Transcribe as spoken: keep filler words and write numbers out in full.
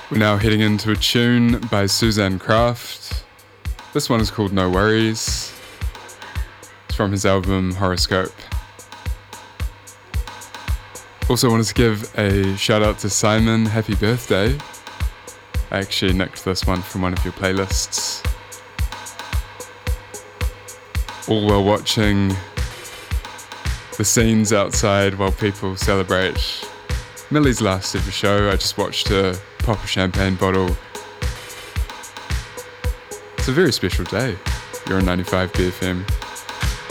We're now heading into a tune by Suzanne Kraft. This one is called No Worries. It's from his album Horoscope. Also wanted to give a shout out to Simon, happy birthday. I actually nicked this one from one of your playlists. All while watching the scenes outside while people celebrate Millie's last ever show. I just watched her pop a champagne bottle. It's a very special day. You're on ninety-five B F M.